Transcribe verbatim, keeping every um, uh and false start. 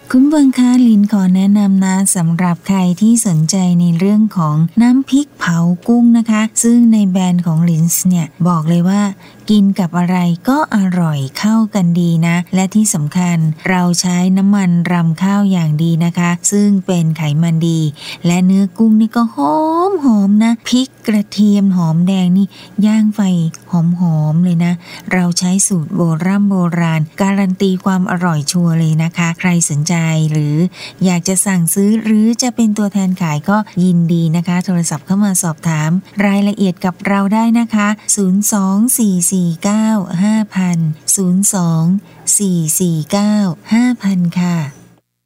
คุณเบิงคะลินขอแนะนำนะสำหรับใครที่สนใจในเรื่องของน้ำพริกเผากุ้งนะคะซึ่งในแบรนด์ของลินส์เนี่ยบอกเลยว่ากินกับอะไรก็อร่อยเข้ากันดีนะและที่สำคัญเราใช้น้ำมันรำข้าวอย่างดีนะคะซึ่งเป็นไขมันดีและเนื้อกุ้งนี่ก็หอมหอมนะพริกกระเทียมหอมแดงนี่ย่างไฟหอมหอมเลยนะเราใช้สูตรโบราณโบราณการันตีความอร่อยชัวร์เลยนะคะใครสนใจหรืออยากจะสั่งซื้อหรือจะเป็นตัวแทนขายก็ยินดีนะคะโทรศัพท์เข้ามาสอบถามรายละเอียดกับเราได้นะคะศูนย์ สอง สี่ สี่ เก้า ห้า ศูนย์ ศูนย์ สอง สี่ สี่ เก้า ห้า ค่ะ